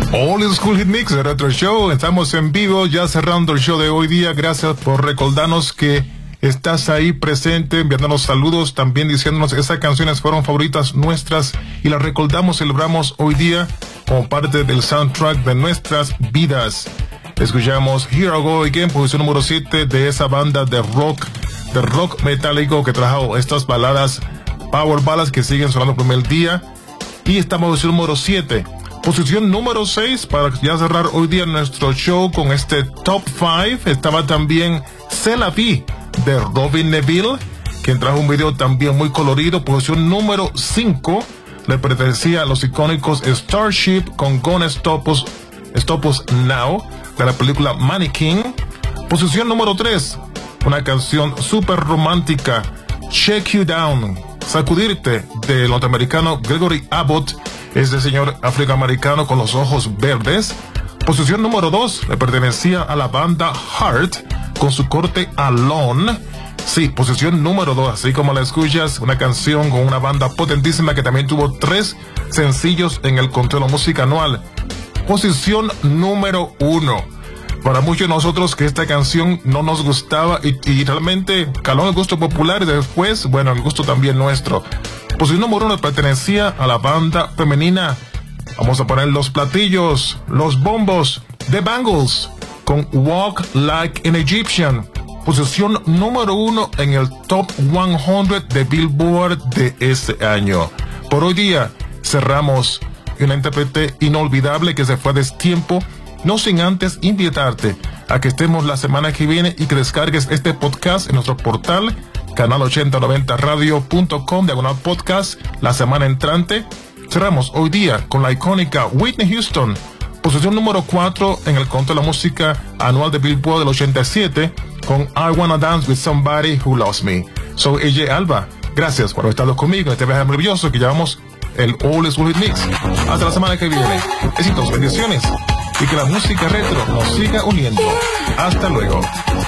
Old School Hit Mix, el Retro Show. Estamos en vivo, ya cerrando el show de hoy día. Gracias por recordarnos que estás ahí presente, enviándonos saludos, también diciéndonos que esas canciones fueron favoritas nuestras y las recordamos, celebramos hoy día como parte del soundtrack de nuestras vidas. Escuchamos Here I Go Again, posición número 7 de esa banda de rock metálico que trajo estas baladas, power ballads que siguen sonando por el día. Y estamos en posición número 7. Posición número 6, para ya cerrar hoy día nuestro show con este Top 5, estaba también C'est la vie de Robin Neville, quien trajo un video también muy colorido. Posición número 5 le pertenecía a los icónicos Starship con Gonna Stop Us Now, de la película Mannequin. Posición número 3, una canción súper romántica, Shake You Down, Sacudirte, del norteamericano Gregory Abbott, este señor afroamericano con los ojos verdes. Posición número 2 le pertenecía a la banda Heart con su corte Alone. Sí, posición número 2, así como la escuchas, una canción con una banda potentísima que también tuvo 3 sencillos en el conteo de la música anual. Posición número 1. Para muchos de nosotros que esta canción no nos gustaba y realmente caló en el gusto popular y después, bueno, el gusto también nuestro. Posición número 1 pertenecía a la banda femenina. Vamos a poner los platillos, los bombos, The Bangles con Walk Like an Egyptian. Posición número 1 en el Top 100 de Billboard de este año. Por hoy día cerramos una intérprete inolvidable que se fue a destiempo, no sin antes invitarte a que estemos la semana que viene y que descargues este podcast en nuestro portal canal8090radio.com/podcast la semana entrante. Cerramos hoy día con la icónica Whitney Houston, posición número 4 en el conteo de la música anual de Billboard del 87 con I Wanna Dance With Somebody Who Loves Me. Soy AJ Alba, gracias por haber estado conmigo en este viaje maravilloso que llamamos el Old School Hit Mix. Hasta la semana que viene, besitos, bendiciones y que la música retro nos siga uniendo. Hasta luego.